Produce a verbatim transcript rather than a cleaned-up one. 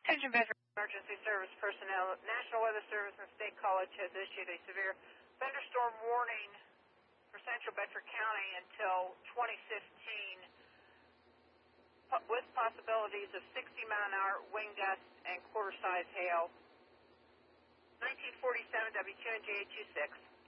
Attention Veteran Emergency Service personnel. National Weather Service and State College has issued a severe thunderstorm warning for Central Bedford County until twenty fifteen, with possibilities of sixty mile an hour wind gusts and quarter size hail. nineteen forty-seven W Q N J two six.